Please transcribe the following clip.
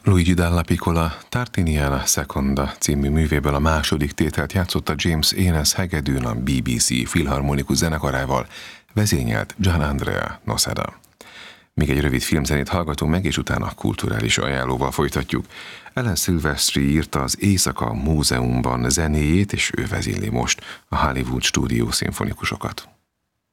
Luigi Dalla Piccola Tartiniana Seconda című művéből a második tételt játszotta James Énes hegedűn a BBC Filharmonikus zenekarával, vezényelt Gianandrea Noseda. Még egy rövid filmzenét hallgatunk meg, és utána kulturális ajánlóval folytatjuk. Alan Silvestri írta az Éjszaka Múzeumban zenéjét, és ő vezényli most a Hollywood Stúdió szimfonikusokat.